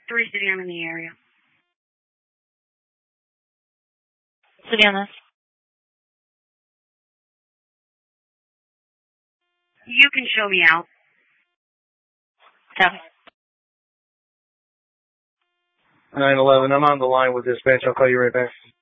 3 City, I'm in the area. Savannah. You can show me out. Copy. 911, I'm on the line with dispatch. I'll call you right back.